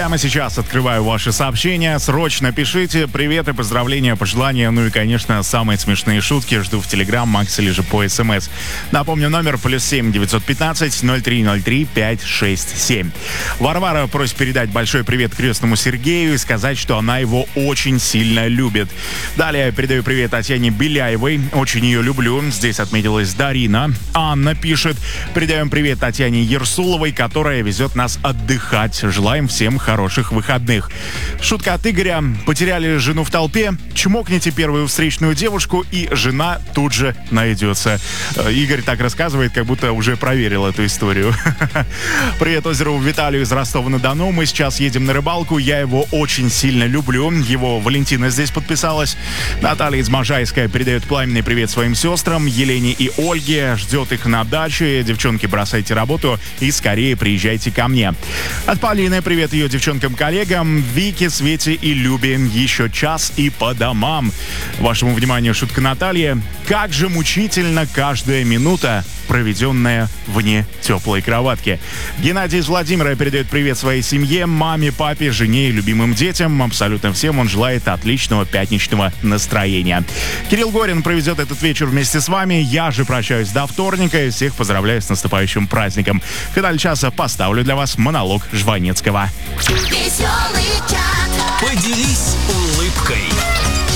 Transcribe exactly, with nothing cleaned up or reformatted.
Прямо сейчас открываю ваши сообщения. Срочно пишите. Привет и поздравления, пожелания. Ну и, конечно, самые смешные шутки жду в Телеграм, Макс или же по СМС. Напомню, номер плюс семь девятьсот пятнадцать ноль три ноль три пять шесть семь. Варвара просит передать большой привет крестному Сергею и сказать, что она его очень сильно любит. Далее я передаю привет Татьяне Беляевой. Очень ее люблю. Здесь отметилась Дарина. Анна пишет. Передаем привет Татьяне Ерсуловой, которая везет нас отдыхать. Желаем всем хороших выходных. Шутка от Игоря. Потеряли жену в толпе, чмокните первую встречную девушку, и жена тут же найдется. Игорь так рассказывает, как будто уже проверил эту историю. Привет озеру Виталию из Ростова-на-Дону. Мы сейчас едем на рыбалку. Я его очень сильно люблю. Его Валентина здесь подписалась. Наталья из Можайска передает пламенный привет своим сестрам Елене и Ольге. Ждет их на даче. Девчонки, бросайте работу и скорее приезжайте ко мне. От Полины привет ее девчонкам-коллегам Вике, Свете и Любе. Еще час и по домам. Вашему вниманию шутка Натальи. Как же мучительно каждая минута, проведенная вне теплой кроватки. Геннадий из Владимира передает привет своей семье, маме, папе, жене и любимым детям. Абсолютно всем он желает отличного пятничного настроения. Кирилл Горин проведет этот вечер вместе с вами. Я же прощаюсь до вторника и всех поздравляю с наступающим праздником. В финале часа поставлю для вас монолог Жванецкого. Поделись